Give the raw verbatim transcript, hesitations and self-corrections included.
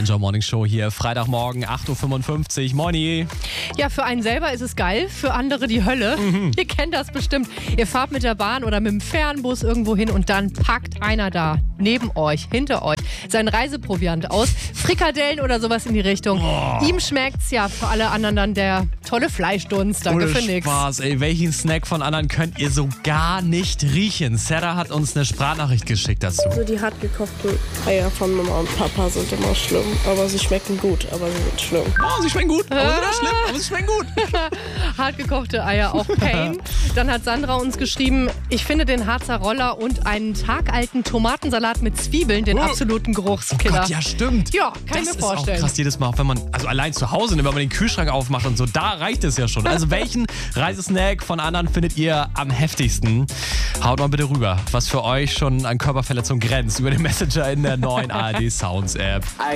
Energy Morning Show hier, Freitagmorgen, acht Uhr fünfundfünfzig. Moini. Ja, für einen selber ist es geil, für andere die Hölle. Mhm. Ihr kennt das bestimmt. Ihr fahrt mit der Bahn oder mit dem Fernbus irgendwo hin und dann packt einer da neben euch, hinter euch, seinen Reiseproviant aus. Frikadellen oder sowas in die Richtung. Oh. Ihm schmeckt's ja, für alle anderen dann der tolle Fleischdunst. Danke Ohne für nix. Spaß, ey. Welchen Snack von anderen könnt ihr so gar nicht riechen? Sarah hat uns eine Sprachnachricht geschickt dazu. So die hart gekochten Eier von Mama und Papa sind immer schlimm. Aber sie schmecken gut, aber sie sind schlimm. Oh, sie schmecken gut, aber sie sind schlimm, aber sie schmecken gut. Hart gekochte Eier, auch Pain. Dann hat Sandra uns geschrieben, ich finde den Harzer Roller und einen tagalten Tomatensalat mit Zwiebeln den oh. absoluten Geruchskiller. Oh Gott, ja, stimmt. Ja, kann ich mir vorstellen. Das ist auch krass, jedes Mal, wenn man, also allein zu Hause, wenn man den Kühlschrank aufmacht und so, da reicht es ja schon. Also welchen Reisesnack von anderen findet ihr am heftigsten? Haut mal bitte rüber, was für euch schon an Körperverletzung grenzt, über den Messenger in der neuen A R D Sounds App.